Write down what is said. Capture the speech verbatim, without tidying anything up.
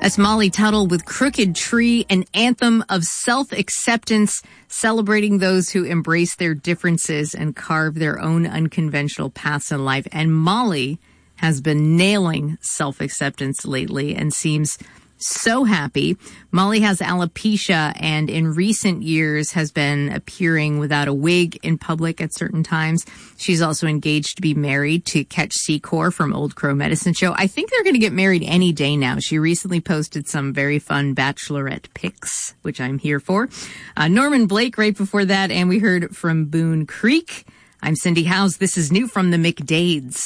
That's Molly Tuttle with Crooked Tree, an anthem of self-acceptance, celebrating those who embrace their differences and carve their own unconventional paths in life. And Molly has been nailing self-acceptance lately and seems so happy. Molly has alopecia and in recent years has been appearing without a wig in public at certain times. She's also engaged to be married to Ketch Secor from Old Crow Medicine Show. I think they're going to get married any day now. She recently posted some very fun bachelorette pics, which I'm here for. Uh, Norman Blake right before that, and we heard from Boone Creek. I'm Cindy Howes. This is new from the McDades.